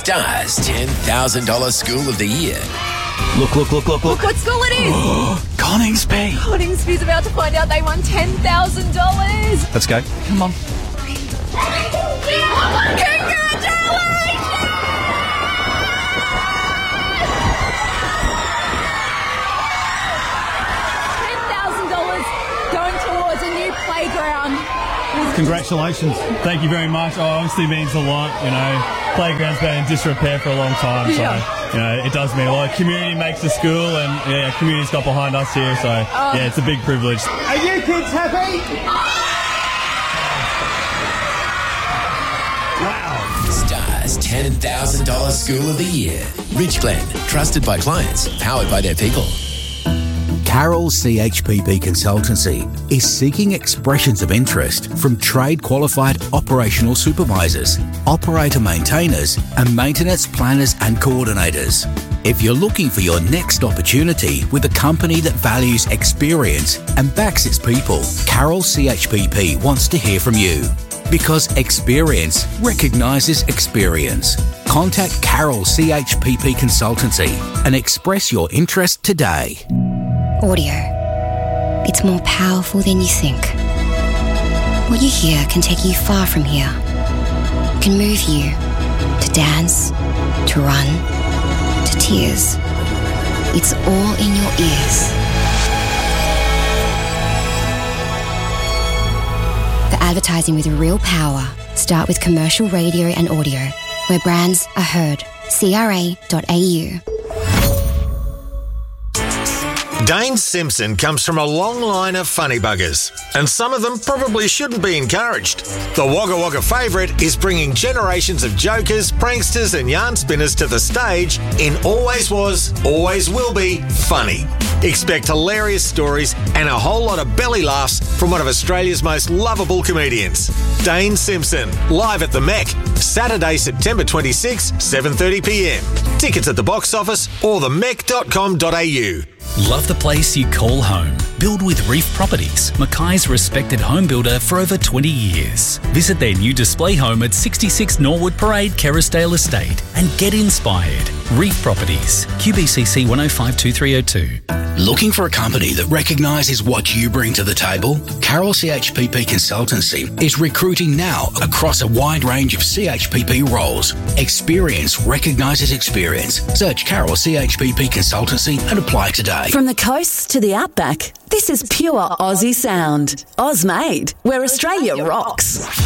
Star's $10,000 School of the Year. Look. Look what school it is. Coningsby. Coningsby's about to find out they won $10,000. Let's go. Come on. Playground. Congratulations. Thank you very much. Obviously means a lot, Playground's been in disrepair for a long time, so, it does mean a lot. Community makes the school, and, community's got behind us here, so, it's a big privilege. Are you kids happy? Wow. Star's $10,000 School of the Year. Rich Glen, trusted by clients, powered by their people. Carroll CHPP Consultancy is seeking expressions of interest from trade-qualified operational supervisors, operator maintainers, and maintenance planners and coordinators. If you're looking for your next opportunity with a company that values experience and backs its people, Carroll CHPP wants to hear from you. Because experience recognises experience. Contact Carroll CHPP Consultancy and express your interest today. Audio. It's more powerful than you think. What you hear can take you far from here. It can move you to dance, to run, to tears. It's all in your ears. For advertising with real power, start with commercial radio and audio, where brands are heard. CRA.au. Dane Simpson comes from a long line of funny buggers, and some of them probably shouldn't be encouraged. The Wagga Wagga favourite is bringing generations of jokers, pranksters and yarn spinners to the stage in Always Was, Always Will Be Funny. Expect hilarious stories and a whole lot of belly laughs from one of Australia's most lovable comedians, Dane Simpson, live at the Mech, Saturday, September 26, 7:30pm. Tickets at the box office or themech.com.au. Love the place you call home? Build with Reef Properties, Mackay's respected home builder for over 20 years. Visit their new display home at 66 Norwood Parade, Kerrisdale Estate, and get inspired. Reef Properties, QBCC 1052302. Looking for a company that recognises what you bring to the table? Carroll CHPP Consultancy is recruiting now across a wide range of CHPP roles. Experience recognises experience. Search Carroll CHPP Consultancy and apply today. From the coast to the outback, this is pure Aussie sound. Ausmade, where Australia rocks.